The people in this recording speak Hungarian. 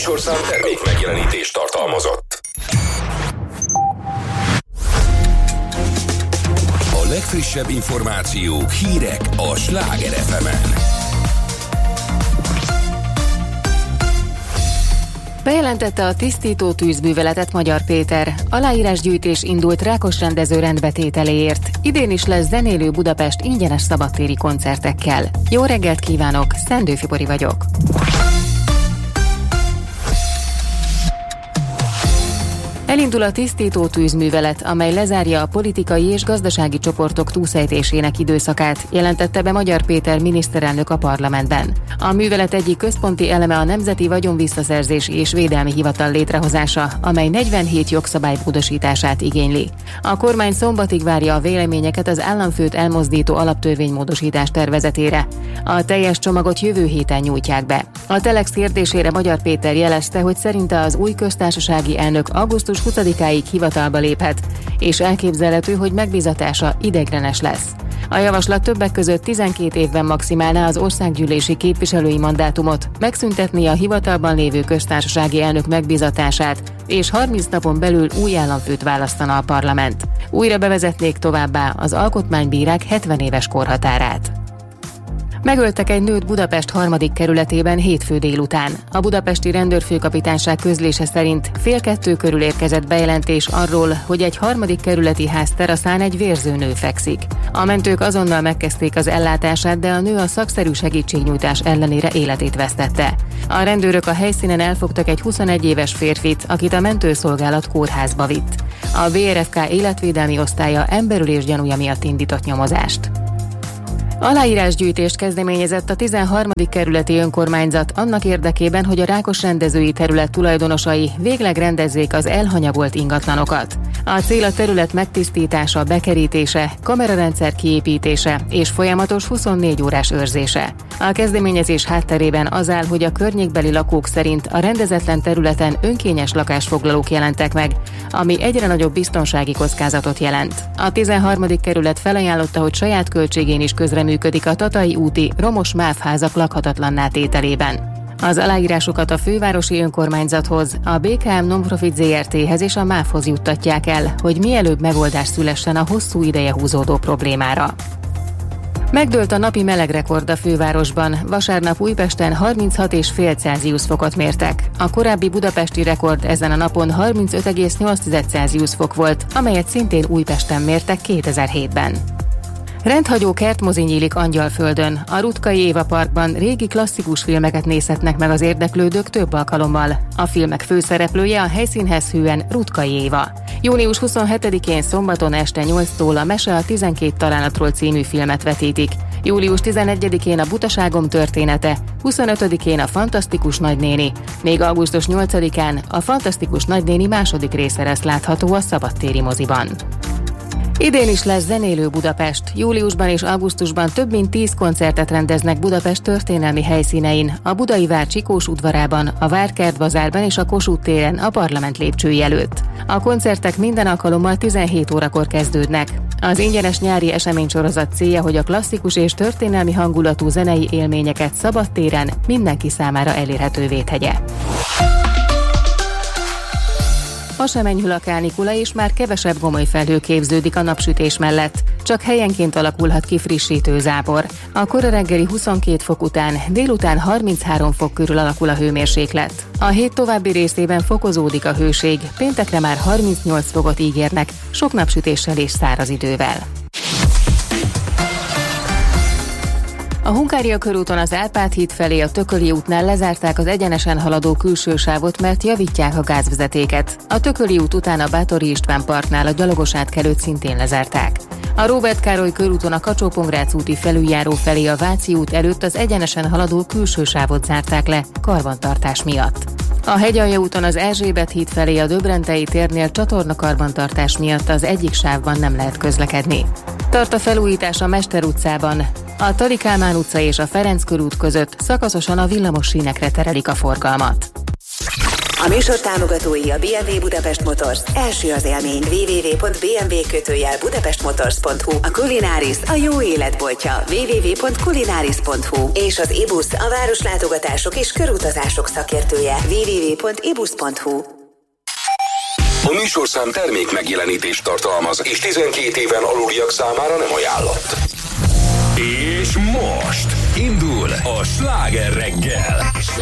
műsorszám termék megjelenítést tartalmazott. A legfrissebb információk, hírek a Sláger FM-en. Bejelentette a tisztító tűzműveletet Magyar Péter. Aláírásgyűjtés indult Rákos-rendező rendbetételéért. Idén is lesz zenélő Budapest ingyenes szabadtéri koncertekkel. Jó reggelt kívánok, Szendő Fibori vagyok. Elindul a tisztító tűzművelet, amely lezárja a politikai és gazdasági csoportok túlszejtésének időszakát, jelentette be Magyar Péter miniszterelnök a parlamentben. A művelet egyik központi eleme a Nemzeti Vagyonvisszaszerzési és Védelmi Hivatal létrehozása, amely 47 jogszabály módosítását igényli. A kormány szombatig várja a véleményeket az államfőt elmozdító alaptörvénymódosítás tervezetére. A teljes csomagot jövő héten nyújtják be. A Telex kérdésére Magyar Péter jelezte, hogy szerinte az új köztársasági elnök augusztus 20-áig hivatalba léphet, és elképzelhető, hogy megbízatása ideiglenes lesz. A javaslat többek között 12 évben maximálná az országgyűlési képviselői mandátumot, megszüntetné a hivatalban lévő köztársasági elnök megbízatását, és 30 napon belül új államfőt választana a parlament. Újra bevezetnék továbbá az alkotmánybírák 70 éves korhatárát. Megöltek egy nőt Budapest 3. kerületében hétfő délután. A budapesti rendőrfőkapitányság közlése szerint 1:30 körül érkezett bejelentés arról, hogy egy 3. kerületi ház teraszán egy vérző nő fekszik. A mentők azonnal megkezdték az ellátását, de a nő a szakszerű segítségnyújtás ellenére életét vesztette. A rendőrök a helyszínen elfogtak egy 21 éves férfit, akit a mentőszolgálat kórházba vitt. A BRFK életvédelmi osztálya emberölés gyanúja miatt indított nyomozást. Aláírásgyűjtést kezdeményezett a 13. kerületi önkormányzat annak érdekében, hogy a Rákos rendezői terület tulajdonosai végleg rendezzék az elhanyagolt ingatlanokat. A cél a terület megtisztítása, bekerítése, kamerarendszer kiépítése és folyamatos 24 órás őrzése. A kezdeményezés hátterében az áll, hogy a környékbeli lakók szerint a rendezetlen területen önkényes lakásfoglalók jelentek meg, ami egyre nagyobb biztonsági kockázatot jelent. A 13. kerület felajánlotta, hogy saját költségén is közreműködik a Tatai úti romos mávházak lakhatatlanná tételében. Az aláírásokat a fővárosi önkormányzathoz, a BKM Nonprofit Zrt-hez és a MÁV-hoz juttatják el, hogy mielőbb megoldás szülessen a hosszú ideje húzódó problémára. Megdőlt a napi melegrekord a fővárosban. Vasárnap Újpesten 36,5 Celsius fokot mértek. A korábbi budapesti rekord ezen a napon 35,8 Celsius fok volt, amelyet szintén Újpesten mértek 2007-ben. Rendhagyó kertmozi nyílik Angyalföldön. A Rutkai Éva Parkban régi klasszikus filmeket nézhetnek meg az érdeklődők több alkalommal. A filmek főszereplője a helyszínhez hűen Rutkai Éva. Június 27-én szombaton este 8-tól a Mese a 12 talánatról című filmet vetítik. Július 11-én a Butaságom története, 25-én a Fantasztikus nagynéni, még augusztus 8-án a Fantasztikus nagynéni második része lesz látható a szabadtéri moziban. Idén is lesz zenélő Budapest. Júliusban és augusztusban több mint 10 koncertet rendeznek Budapest történelmi helyszínein, a Budai Vár Csikós udvarában, a Várkert bazárban és a Kossuth téren a Parlament lépcsői előtt. A koncertek minden alkalommal 17 órakor kezdődnek. Az ingyenes nyári eseménysorozat célja, hogy a klasszikus és történelmi hangulatú zenei élményeket szabadtéren mindenki számára elérhetővé tegye. A sem enyhül a kánikula, és már kevesebb gomolyfelhő képződik a napsütés mellett. Csak helyenként alakulhat ki frissítő zápor. A kora reggeli 22 fok után délután 33 fok körül alakul a hőmérséklet. A hét további részében fokozódik a hőség, péntekre már 38 fokot ígérnek, sok napsütéssel és száraz idővel. A Hungária körúton az Árpád híd felé a Tököli útnál lezárták az egyenesen haladó külső sávot, mert javítják a gázvezetéket. A Tököli út után a Báthori István parknál a gyalogos átkelőt szintén lezárták. A Róbert Károly körúton a Kacsó-Pongrác úti felüljáró felé a Váci út előtt az egyenesen haladó külső sávot zárták le karbantartás miatt. A Hegyalja úton az Erzsébet híd felé a Döbrentei térnél csatornakarbantartás miatt az egyik sávban nem lehet közlekedni. Tart a felújítás a Mester utcában. A Tali Kálmán utca és a Ferenc körút között szakaszosan a villamos sínekre terelik a forgalmat. A műsor támogatói a BMW Budapest Motors. Első az élmény. www.bmw-budapestmotors.hu. A Culinarius, a jó életboltja. www.culinaris.hu. És az IBUS, a városlátogatások és körutazások szakértője. www.ibus.hu. A műsorszám termék megjelenítést tartalmaz, és 12 éven aluliak számára nem ajánlott. És most indul a Sláger reggel.